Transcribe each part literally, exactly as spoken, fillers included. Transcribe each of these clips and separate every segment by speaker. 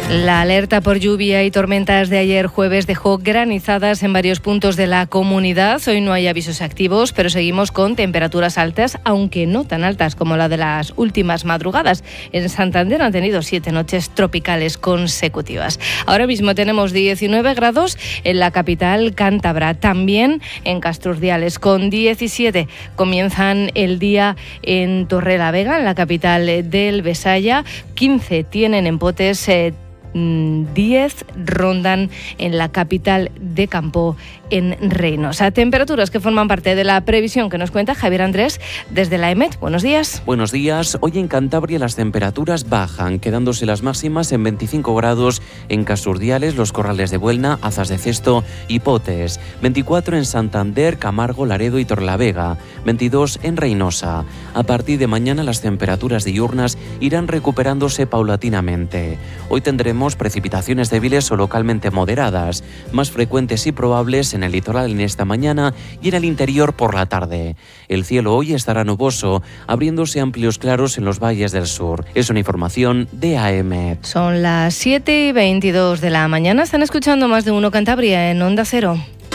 Speaker 1: La alerta por lluvia y tormentas de ayer jueves dejó granizadas en varios puntos de la comunidad. Hoy no hay avisos activos, pero seguimos con temperaturas altas, aunque no tan altas como la de las últimas madrugadas. En Santander han tenido siete noches tropicales consecutivas. Ahora mismo tenemos diecinueve grados en la capital cántabra, también en Castrurdiales con diecisiete. Comienzan el día en Torrelavega, en la capital del Besaya. quince tienen en Potes, eh, diez rondan en la capital de campo, en Reynosa. Temperaturas que forman parte de la previsión que nos cuenta Javier Andrés desde la EMET. Buenos días.
Speaker 2: Buenos días. Hoy en Cantabria las temperaturas bajan, quedándose las máximas en veinticinco grados en Casurdiales, Los Corrales de Buelna, Azas de Cesto y Potes. veinticuatro en Santander, Camargo, Laredo y Torrelavega. veintidós en Reynosa. A partir de mañana las temperaturas diurnas irán recuperándose paulatinamente. Hoy tendremos precipitaciones débiles o localmente moderadas, más frecuentes y probables en el litoral en esta mañana y en el interior por la tarde. El cielo hoy estará nuboso, abriéndose amplios claros en los valles del sur. Es una información de A M E.
Speaker 1: Son las siete y veintidós de la mañana. Están escuchando Más de Uno Cantabria en Onda Cero.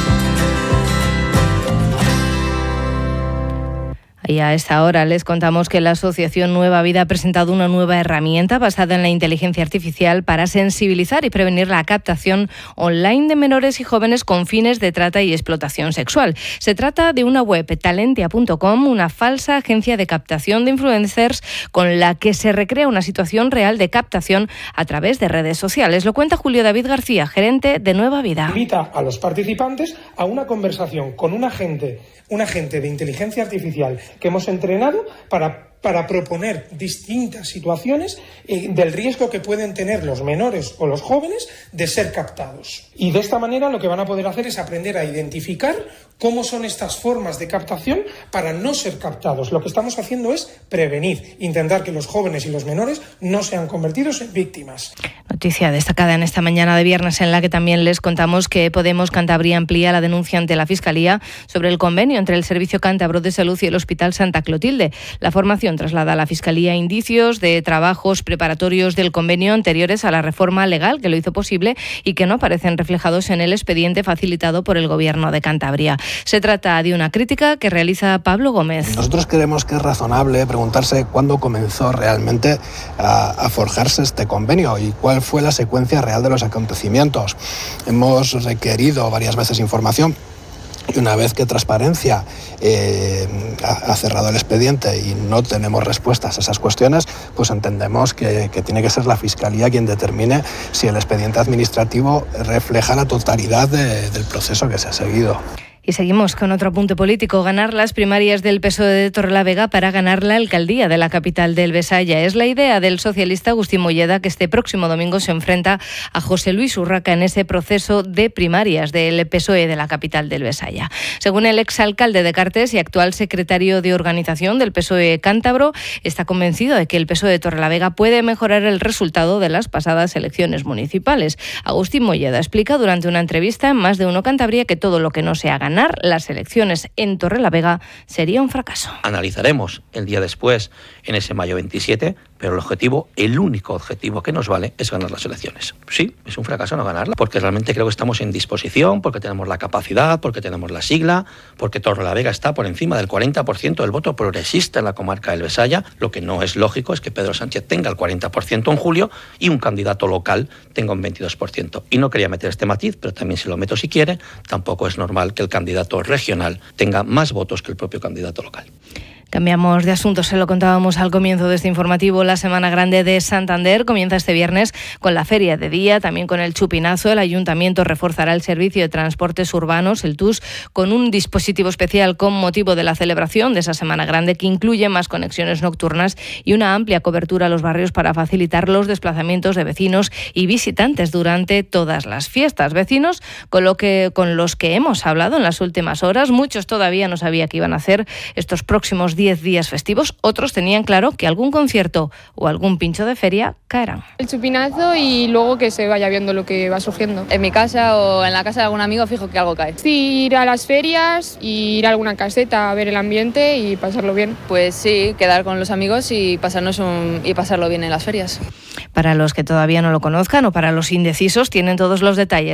Speaker 1: Y a esta hora les contamos que la Asociación Nueva Vida ha presentado una nueva herramienta basada en la inteligencia artificial para sensibilizar y prevenir la captación online de menores y jóvenes con fines de trata y explotación sexual. Se trata de una web, talentia punto com, una falsa agencia de captación de influencers con la que se recrea una situación real de captación a través de redes sociales. Lo cuenta Julio David García, gerente de Nueva Vida.
Speaker 3: Invita a los participantes a una conversación con un agente, un agente de inteligencia artificial que hemos entrenado para, para proponer distintas situaciones eh, del riesgo que pueden tener los menores o los jóvenes de ser captados. Y de esta manera lo que van a poder hacer es aprender a identificar cómo son estas formas de captación para no ser captados. Lo que estamos haciendo es prevenir, intentar que los jóvenes y los menores no sean convertidos en víctimas.
Speaker 1: Noticia destacada en esta mañana de viernes en la que también les contamos que Podemos Cantabria amplía la denuncia ante la Fiscalía sobre el convenio entre el Servicio Cántabro de Salud y el Hospital Santa Clotilde. La formación traslada a la Fiscalía indicios de trabajos preparatorios del convenio anteriores a la reforma legal que lo hizo posible y que no aparecen reflejados en el expediente facilitado por el Gobierno de Cantabria. Se trata de una crítica que realiza Pablo Gómez.
Speaker 4: Nosotros creemos que es razonable preguntarse cuándo comenzó realmente a, a forjarse este convenio y cuál fue la secuencia real de los acontecimientos. Hemos requerido varias veces información y una vez que Transparencia eh, ha, ha cerrado el expediente y no tenemos respuestas a esas cuestiones, pues entendemos que, que tiene que ser la Fiscalía quien determine si el expediente administrativo refleja la totalidad de, del proceso que se ha seguido.
Speaker 1: Y seguimos con otro apunte político. Ganar las primarias del P S O E de Torrelavega para ganar la alcaldía de la capital del Besaya. Es la idea del socialista Agustín Molleda, que este próximo domingo se enfrenta a José Luis Urraca en ese proceso de primarias del P S O E de la capital del Besaya. Según el exalcalde de Cartes y actual secretario de organización del P S O E cántabro, está convencido de que el P S O E de Torrelavega puede mejorar el resultado de las pasadas elecciones municipales. Agustín Molleda explica durante una entrevista en Más de Uno Cantabria que todo lo que no sea ganar las elecciones en Torrelavega sería un fracaso.
Speaker 5: Analizaremos el día después, en ese mayo veintisiete, pero el objetivo, el único objetivo que nos vale es ganar las elecciones. Sí, es un fracaso no ganarla, porque realmente creo que estamos en disposición, porque tenemos la capacidad, porque tenemos la sigla, porque Torrelavega está por encima del cuarenta por ciento del voto progresista en la comarca del Besaya. Lo que no es lógico es que Pedro Sánchez tenga el cuarenta por ciento en julio y un candidato local tenga un veintidós por ciento. Y no quería meter este matiz, pero también se lo meto si quiere. Tampoco es normal que el candidato regional tenga más votos que el propio candidato local.
Speaker 1: Cambiamos de asunto, se lo contábamos al comienzo de este informativo. La Semana Grande de Santander comienza este viernes con la Feria de Día, también con el Chupinazo. El Ayuntamiento reforzará el servicio de transportes urbanos, el T U S, con un dispositivo especial con motivo de la celebración de esa Semana Grande que incluye más conexiones nocturnas y una amplia cobertura a los barrios para facilitar los desplazamientos de vecinos y visitantes durante todas las fiestas. Vecinos con, lo que, con los que hemos hablado en las últimas horas, muchos todavía no sabían qué iban a hacer estos próximos días diez días festivos. Otros tenían claro que algún concierto o algún pincho de feria caerán.
Speaker 6: El chupinazo y luego que se vaya viendo lo que va surgiendo.
Speaker 7: En mi casa o en la casa de algún amigo fijo que algo cae.
Speaker 6: Sí, ir a las ferias, ir a alguna caseta a ver el ambiente y pasarlo bien.
Speaker 7: Pues sí, quedar con los amigos y pasarnos un, y pasarlo bien en las ferias.
Speaker 1: Para los que todavía no lo conozcan o para los indecisos, tienen todos los detalles